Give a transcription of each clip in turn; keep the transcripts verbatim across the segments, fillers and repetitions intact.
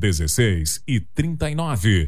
dezesseis e trinta e nove.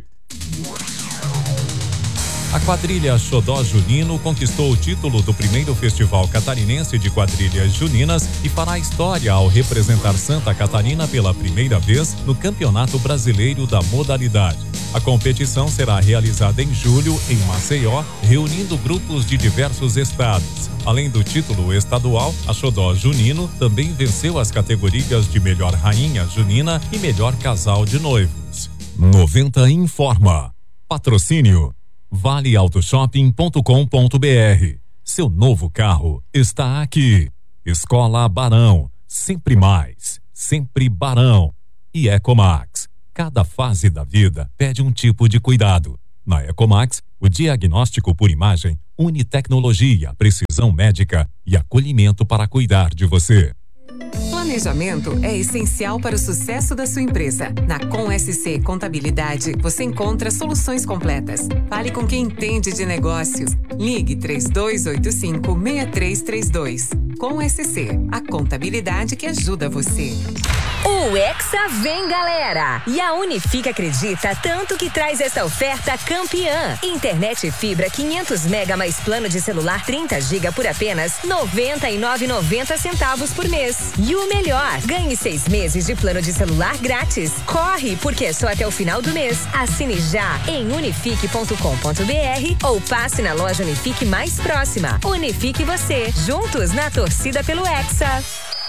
A quadrilha Xodó Junino conquistou o título do primeiro Festival Catarinense de Quadrilhas Juninas e fará história ao representar Santa Catarina pela primeira vez no Campeonato Brasileiro da modalidade. A competição será realizada em julho em Maceió, reunindo grupos de diversos estados. Além do título estadual, a Xodó Junino também venceu as categorias de Melhor Rainha Junina e Melhor Casal de Noivos. noventa informa. Patrocínio vale auto shopping ponto com ponto br. Seu novo carro está aqui. Escola Barão, sempre mais, sempre Barão. E Ecomax, cada fase da vida pede um tipo de cuidado. Na Ecomax, o diagnóstico por imagem une tecnologia, precisão médica e acolhimento para cuidar de você. Planejamento é essencial para o sucesso da sua empresa. Na Com S C Contabilidade, você encontra soluções completas. Fale com quem entende de negócios. Ligue três dois oito cinco, seis três três dois. Com S C, a contabilidade que ajuda você. O Hexa vem, galera! E a Unifique acredita tanto que traz esta oferta campeã. Internet fibra quinhentos mega mais plano de celular trinta giga por apenas noventa e nove reais e noventa centavos por mês. E o melhor, ganhe seis meses de plano de celular grátis. Corre, porque é só até o final do mês. Assine já em unifique ponto com ponto br ou passe na loja Unifique mais próxima. Unifique você, juntos na torcida pelo Hexa.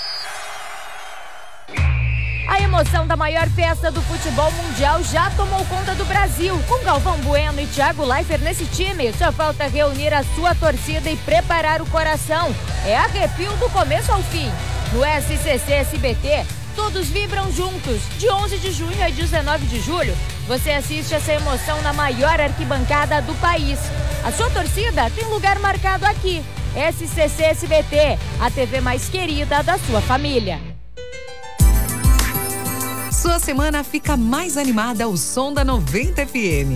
A emoção da maior festa do futebol mundial já tomou conta do Brasil. Com Galvão Bueno e Thiago Leifert nesse time, só falta reunir a sua torcida e preparar o coração. É arrepio do começo ao fim. No S C C S B T, todos vibram juntos. De onze de junho a dezenove de julho, você assiste essa emoção na maior arquibancada do país. A sua torcida tem lugar marcado aqui. S C C S B T, a T V mais querida da sua família. Sua semana fica mais animada ao som da noventa F M.